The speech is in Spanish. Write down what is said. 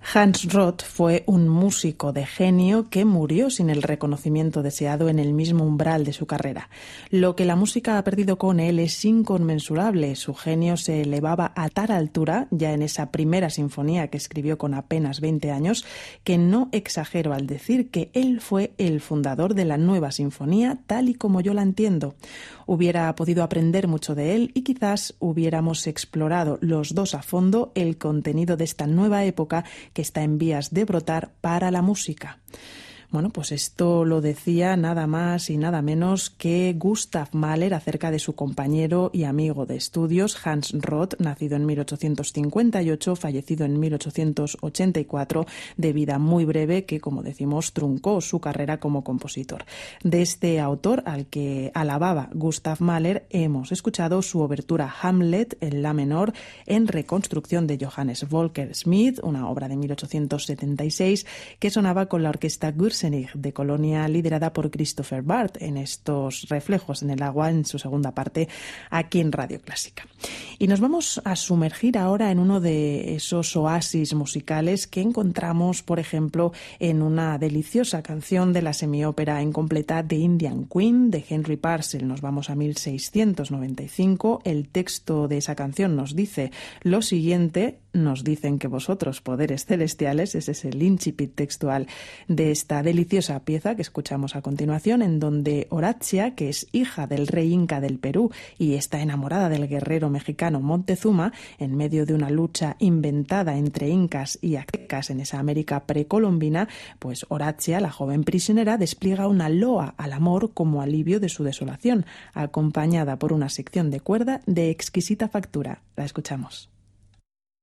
Hans Roth fue un músico de genio que murió sin el reconocimiento deseado en el mismo umbral de su carrera. Lo que la música ha perdido con él es inconmensurable. Su genio se elevaba a tal altura, ya en esa primera sinfonía que escribió con apenas 20 años, que no exagero al decir que él fue el fundador de la nueva sinfonía tal y como yo la entiendo. Hubiera podido aprender mucho de él y quizás hubiéramos explorado los dos a fondo el contenido de esta nueva época que está en vías de brotar para la música. Bueno, pues esto lo decía nada más y nada menos que Gustav Mahler acerca de su compañero y amigo de estudios, Hans Roth, nacido en 1858, fallecido en 1884, de vida muy breve que, como decimos, truncó su carrera como compositor. De este autor, al que alababa Gustav Mahler, hemos escuchado su obertura Hamlet en la menor, en reconstrucción de Johannes Volker Schmidt, una obra de 1876 que sonaba con la orquesta de Colonia, liderada por Christopher Barth, en estos Reflejos en el agua, en su segunda parte, aquí en Radio Clásica. Y nos vamos a sumergir ahora en uno de esos oasis musicales que encontramos, por ejemplo, en una deliciosa canción de la semiópera incompleta de Indian Queen, de Henry Purcell. Nos vamos a 1695. El texto de esa canción nos dice lo siguiente: nos dicen que vosotros, poderes celestiales, ese es el incipit textual de esta deliciosa pieza que escuchamos a continuación, en donde Horatia, que es hija del rey inca del Perú y está enamorada del guerrero mexicano Montezuma, en medio de una lucha inventada entre incas y aztecas en esa América precolombina, pues Horatia, la joven prisionera, despliega una loa al amor como alivio de su desolación, acompañada por una sección de cuerda de exquisita factura. La escuchamos.